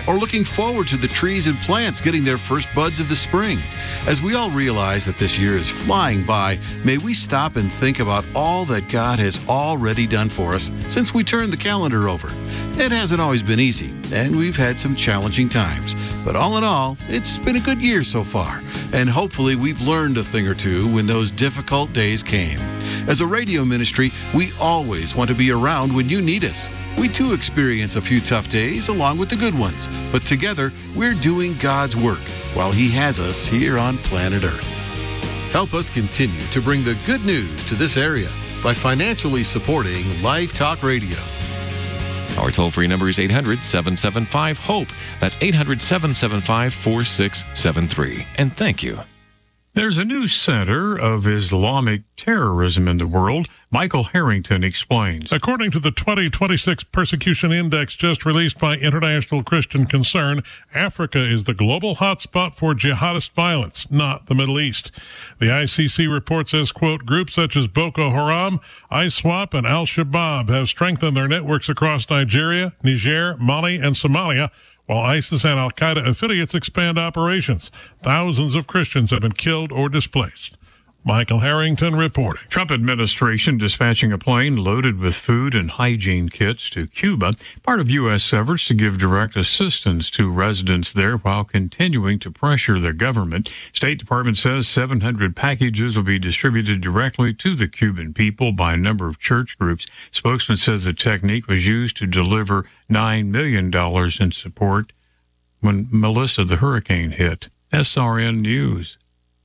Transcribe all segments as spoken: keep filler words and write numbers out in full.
or looking forward to the trees and plants getting their first buds of the spring. As we all realize that this year is flying by, may we stop and think about all that God has already done for us since we turned the calendar over. It hasn't always been easy, and we've had some challenging times. But all in all, it's been a good year so far, and hopefully we've learned a thing or two when those difficult days came. As a radio ministry, we always want to be around when you need us. We too experience a few tough days along with the good ones, but together we're doing God's work while He has us here on planet Earth. Help us continue to bring the good news to this area by financially supporting Life Talk Radio. Our toll-free number is eight hundred, seven seven five, HOPE. That's eight hundred, seven seven five, four six seven three. And thank you. There's a new center of Islamic terrorism in the world. Michael Harrington explains. According to the twenty twenty-six Persecution Index just released by International Christian Concern, Africa is the global hotspot for jihadist violence, not the Middle East. The I C C report says, quote, groups such as Boko Haram, ISWAP, and Al-Shabaab have strengthened their networks across Nigeria, Niger, Mali, and Somalia, while ISIS and Al-Qaeda affiliates expand operations. Thousands of Christians have been killed or displaced. Michael Harrington reporting. Trump administration dispatching a plane loaded with food and hygiene kits to Cuba, part of U S efforts to give direct assistance to residents there while continuing to pressure the government. State Department says seven hundred packages will be distributed directly to the Cuban people by a number of church groups. Spokesman says the technique was used to deliver nine million dollars in support when Melissa the hurricane hit. S R N News.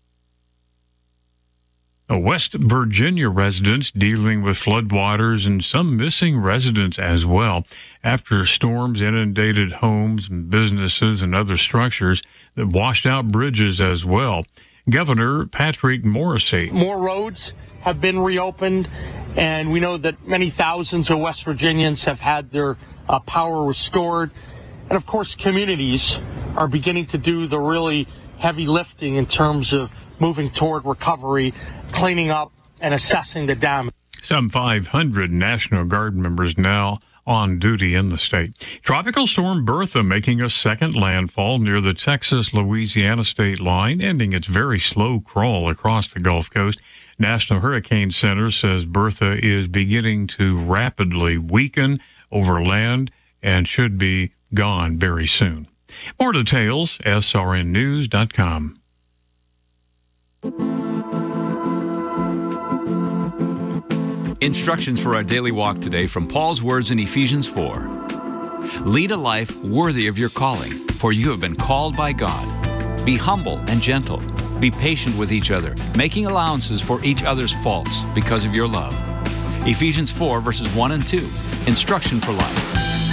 A West Virginia residents dealing with floodwaters and some missing residents as well after storms inundated homes and businesses and other structures that washed out bridges as well. Governor Patrick Morrisey. More roads have been reopened, and we know that many thousands of West Virginians have had their uh, power restored. And of course, communities are beginning to do the really heavy lifting in terms of moving toward recovery, cleaning up, and assessing the damage. Some five hundred National Guard members now on duty in the state. Tropical storm Bertha making a second landfall near the Texas-Louisiana state line, ending its very slow crawl across the Gulf Coast. National Hurricane Center says Bertha is beginning to rapidly weaken over land and should be gone very soon. More details, S R N news dot com. Instructions for our daily walk today from Paul's words in Ephesians four. Lead a life worthy of your calling, for you have been called by God. Be humble and gentle. Be patient with each other, making allowances for each other's faults because of your love. Ephesians four, verses one and two. Instruction for life.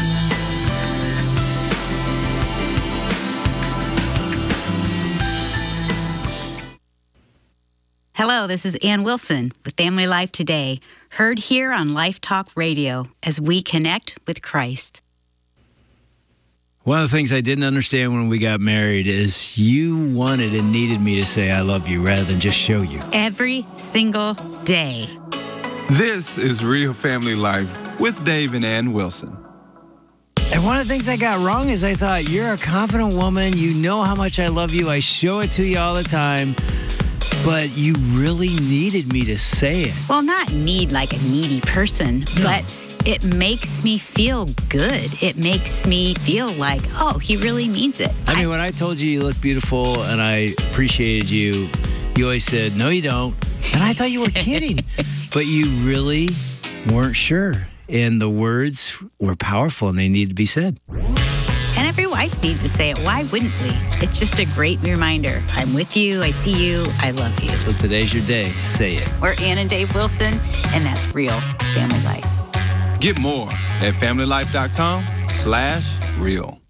Hello, this is Ann Wilson with Family Life Today, heard here on Life Talk Radio as we connect with Christ. One of the things I didn't understand when we got married is you wanted and needed me to say I love you rather than just show you. Every single day. This is Real Family Life with Dave and Ann Wilson. And one of the things I got wrong is I thought, you're a confident woman. You know how much I love you. I show it to you all the time. But you really needed me to say it. Well, not need like a needy person, no. But it makes me feel good. It makes me feel like, oh, he really means it. I mean, I, when I told you you look beautiful and I appreciated you, you always said, no, you don't. And I thought you were kidding. But you really weren't sure. And the words were powerful and they needed to be said. And every wife needs to say it. Why wouldn't we? It's just a great reminder. I'm with you. I see you. I love you. So today's your day. Say it. We're Ann and Dave Wilson, and that's Real Family Life. Get more at family life dot com slash real.